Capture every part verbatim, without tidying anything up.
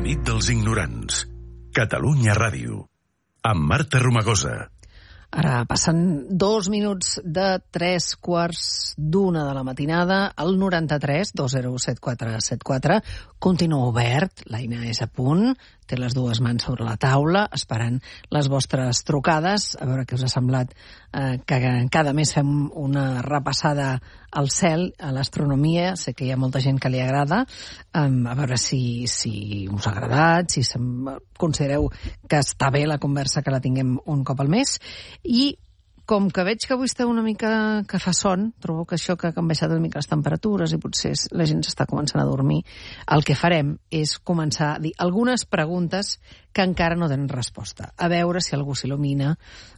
nit dels ignorants. Catalunya Ràdio. Amb Marta Romagosa. Ara passen dos minuts de tres quarts d'una de la matinada. El noranta-tres dos zero set quatre set quatre continua obert. L'Aina és a punt, té les dues mans sobre la taula, esperant les vostres trucades. A veure què us ha semblat eh, que cada mes fem una repassada al cel, a l'astronomia. Sé que hi ha molta gent que li agrada. Um, a veure si, si us ha agradat, si considereu que està bé la conversa, que la tinguem un cop al mes. I com que veig que avui està una mica que fa son, trobo que això que han baixat una mica les temperatures i potser la gent s'està començant a dormir, el que farem és començar a dir algunes preguntes que encara no tenen resposta. A veure si algú s'il·lumina,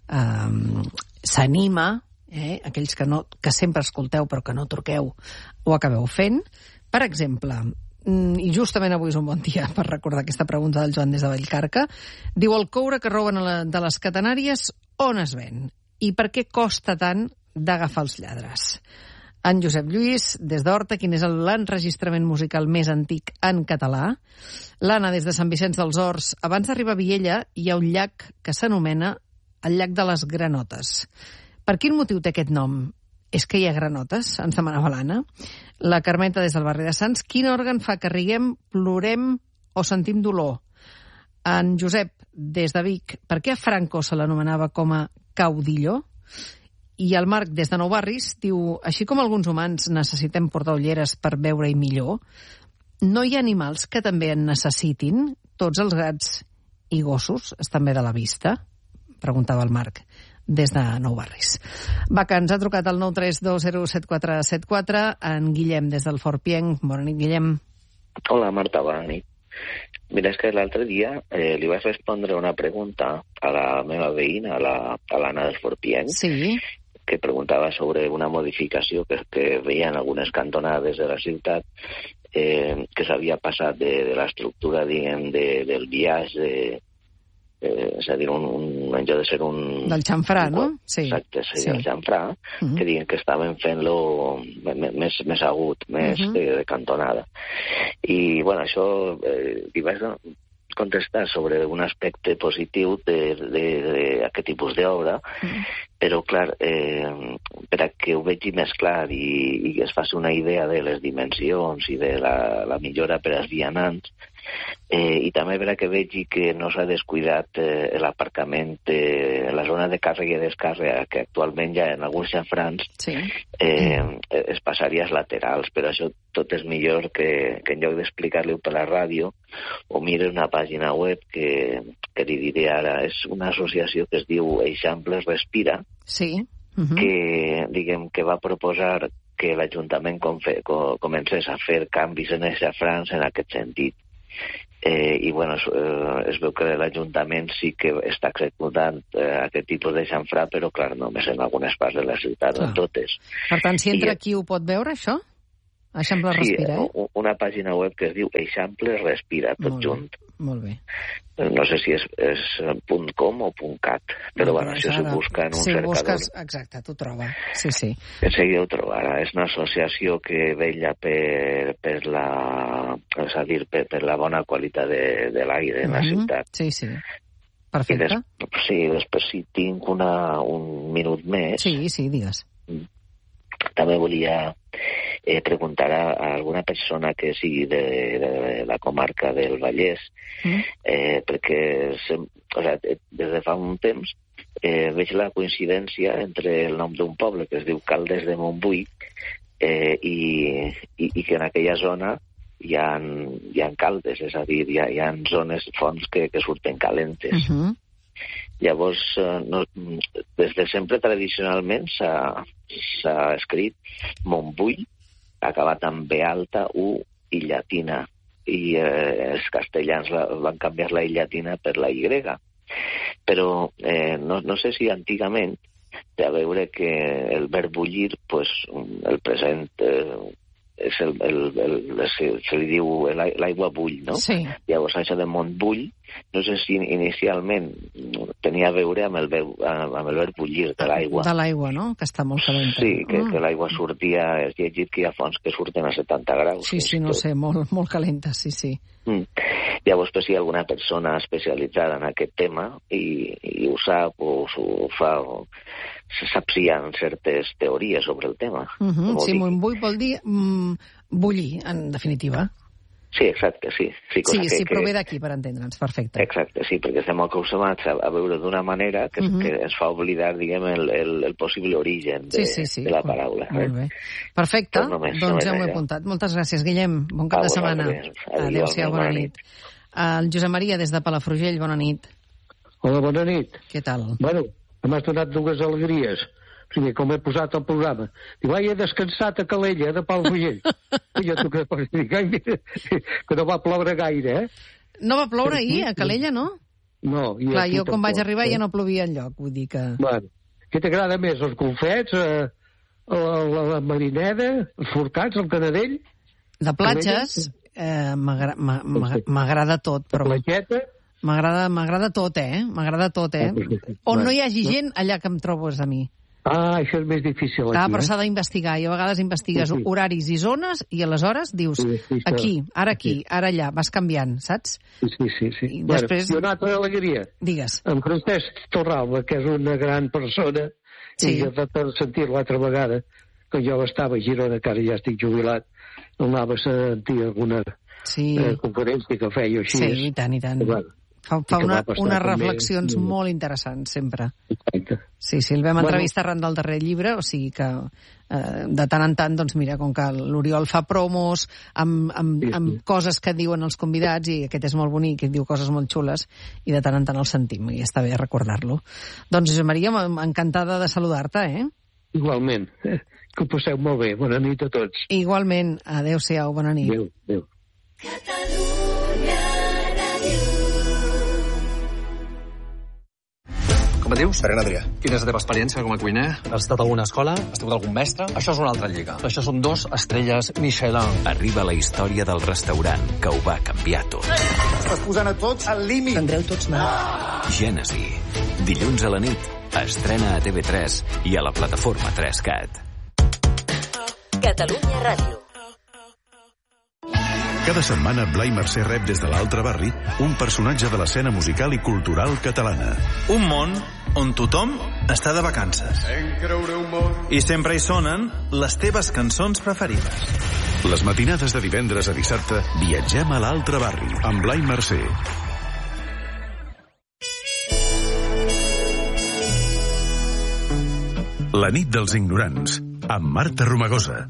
eh, s'anima, eh, aquells que, no, que sempre escolteu però que no truqueu ho acabeu fent. Per exemple, i justament avui és un bon dia per recordar aquesta pregunta del Joan des de Vallcarca, diu: el coure que roben a la, de les catenàries, on es ven? I per què costa tant d'agafar els lladres? En Josep Lluís, des d'Horta, quin és l'enregistrament musical més antic en català? L'Anna, des de Sant Vicenç dels Horts, abans d'arribar a Viella hi ha un llac que s'anomena el llac de les Granotes. Per quin motiu té aquest nom? És que hi ha granotes? Ens demanava l'Anna. La Carmeta, des del barri de Sants, quin òrgan fa que riguem, plorem o sentim dolor? En Josep, des de Vic, per què a Franco se l'anomenava com a caudillo? I el Marc, des de Nou Barris, diu: així com alguns humans necessitem portar ulleres per veure-hi millor, no hi ha animals que també en necessitin? Tots els gats i gossos estan bé de la vista? Preguntava el Marc, des de Nou Barris. Va, que ens ha trucat el nou tres dos zero set quatre set quatre, en Guillem, des del Fort Pienc. Bona nit, Guillem. Hola, Marta, bona nit. Mira, és que l'altre dia eh, li vaig respondre una pregunta a la meva veïna, a l'Anna la, del Fort Pienc, sí, que preguntava sobre una modificació que, que veia en algunes cantonades de la ciutat, eh, que s'havia passat de, de l'estructura, diguem, de, del biaix, de, eh, és a dir, un, un, en lloc de ser un... del xamfrà, un, no? Sí. Exacte, seria sí. el xamfrà, uh-huh. que diuen que estaven fent-lo més, més agut, més uh-huh. de, de cantonada. I, bueno, això eh, li vaig contestar sobre un aspecte positiu d'aquest tipus d'obra, mm. però, clar, eh, per a que ho vegi més clar i, i que es faci una idea de les dimensions i de la, la millora per als vianants, eh, i també per a que vegi que no s'ha descuidat eh, l'aparcament, eh, la zona de càrrega i descàrrega, que actualment ja en alguns xamfrans sí. eh, mm. es passaria als laterals, però això tot és millor que, que en lloc d'explicar-li-ho per la ràdio, o mire una pàgina web que, que li diré ara. És una associació que es diu Eixamples Respira, sí. uh-huh. que, diguem, que va proposar que l'Ajuntament com fe, com, comencés a fer canvis en els xamfrans en aquest sentit. Eh, I, bueno, es, eh, es veu que l'Ajuntament sí que està executant eh, aquest tipus de xamfrà, però, clar, només en algunes parts de la ciutat, no en totes. Per tant, si entra I, aquí ho pot veure, això? Eixamples sí, Respira, eh? una pàgina web que es diu Eixamples Respira, tot molt junt. Bé, molt bé. No sé si és, és .com o .cat, però, no, bueno, això s'ho busca en un si cercador. Busques, exacte, t'ho troba. Sí, sí. En seguida ho trobarà. És una associació que vetlla per, per la, és a dir, per, per la bona qualitat de, de l'aire en mm-hmm. la ciutat. Sí, sí. Perfecte. I des, sí, després si tinc una, un minut més... Sí, sí, digues. També volia eh, preguntar a, a alguna persona que sigui de, de, de la comarca del Vallès, mm. eh, perquè sem, o sigui, des de fa un temps eh, veig la coincidència entre el nom d'un poble que es diu Caldes de Montbui eh, i, i, i que en aquella zona hi ha, hi ha caldes, és a dir, hi ha, hi ha zones, fonts que, que surten calentes. Mm-hmm. Llavors, no, des de sempre tradicionalment s'ha, s'ha escrit Montbui, acabat amb B alta, U i llatina, i eh, els castellans la, van canviar la I llatina per la Y. Però eh, no, no sé si antigament té a veure que el verb bullir, pues, el present... Eh, és el, el, el, el, se, se li diu l'aigua bull, no? Sí. Llavors, això de Montbull, no sé si inicialment tenia a veure amb el, amb el verb bullir de l'aigua. De l'aigua, no? Que està molt calenta. Sí, que, mm. que l'aigua sortia, he llegit que hi ha fonts que surten a setanta graus. Sí, sí, no sé, molt, molt calenta, sí, sí. Mm. Llavors, pues, si hi ha alguna persona especialitzada en aquest tema i, i ho sap o ho fa o se sap si hi ha certes teories sobre el tema. Uh -huh. Sí, m'imbull vol dir mm, bullir, en definitiva. Sí, exacte, sí. Sí, sí, que, sí que... prové d'aquí, per entendre'ns, perfecte. Exacte, sí, perquè estem acostumats a, a veure d'una manera que, uh -huh. que ens fa oblidar, diguem, el, el, el possible origen de, sí, sí, sí. de la paraula. Eh? Molt bé. Perfecte, doncs, només, doncs ja m'ho he apuntat. Moltes gràcies, Guillem. Bon cap de setmana. Adéu-siau, bona nit. El Josep Maria, des de Palafrugell, bona nit. Hola, bona nit. Què tal? Bueno, m'has donat dues alegries. Primer, com he posat el programa. Diu, ai, he descansat a Calella, de Palafrugell. Jo t'ho crec, que no va ploure gaire, eh? No va ploure ahir, a Calella, no? No. I clar, jo quan vaig arribar eh? ja no plovia enlloc, vull dir que... Bueno, què t'agrada més, els golfets, eh, la, la, la marineda, els forcats, el canadell? De platges, eh, m'agrada tot, però... La platgeta? M'agrada tot, eh? M'agrada tot, eh? On no hi hagi gent, allà que em trobes a mi. Ah, això és més difícil aquí, ah, però eh? s'ha d'investigar, i a vegades investigues sí, sí. horaris i zones, i aleshores dius, sí, sí, aquí, ara aquí, sí. ara allà, vas canviant, saps? Sí, sí, sí. sí. I bueno, després... I una altra alegria. Digues. En Francesc Torralba, que és una gran persona, sí. i jo de sentir l'altra vegada, que jo estava a Girona, que ara ja estic jubilat, anava a sentir alguna sí. eh, conferència que feia així. Sí, i tant, i tant. Bueno, Fa, fa una, unes reflexions també. Molt interessants, sempre. Exacte. Sí, sí, el vam entrevistar bueno. arran del darrer llibre, o sigui que eh, de tant en tant, doncs mira, com que l'Oriol fa promos amb, amb, sí, sí. amb coses que diuen els convidats, i aquest és molt bonic, i diu coses molt xules, i de tant en tant el sentim, i està bé recordar-lo. Doncs, Josep Maria, encantada de saludar-te, eh? Igualment. Que ho passeu molt bé. Bona nit a tots. Igualment. Adéu-siau, bona nit. Adéu, adéu. Com et dius? Ferran Adrià. Quina és la teva experiència com a cuiner? Has estat a alguna escola? Has tingut algun mestre? Això és una altra lliga. Això són dos estrelles Michelin. Arriba la història del restaurant que ho va canviar tot. Estàs posant a tots al límit. Tindreu tots mal. Gènesi. Dilluns a la nit. Estrena a T V tres i a la plataforma tres cat. Catalunya Ràdio. Cada setmana Blai Mercè rep des de l'altre barri un personatge de l'escena musical i cultural catalana. Un món on tothom està de vacances. I sempre hi sonen les teves cançons preferides. Les matinades de divendres a dissabte viatgem a l'altre barri amb Blai Mercè. La nit dels ignorants amb Marta Romagosa.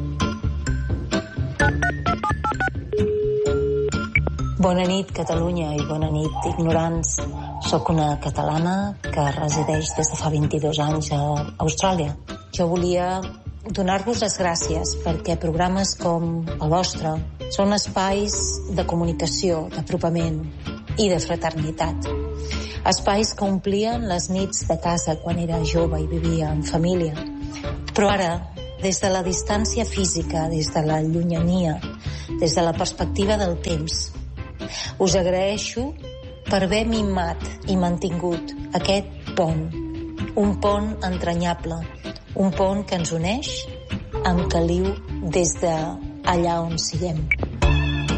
Bona nit, Catalunya, i bona nit, ignorants. Soc una catalana que resideix des de fa vint-i-dos anys a Austràlia. Jo volia donar-vos les gràcies perquè programes com el vostre són espais de comunicació, d'apropament i de fraternitat. Espais que omplien les nits de casa quan era jove i vivia en família. Però ara, des de la distància física, des de la llunyania, des de la perspectiva del temps, us agraeixo per haver mimat i mantingut aquest pont, un pont entranyable, un pont que ens uneix amb caliu des de allà on siguem.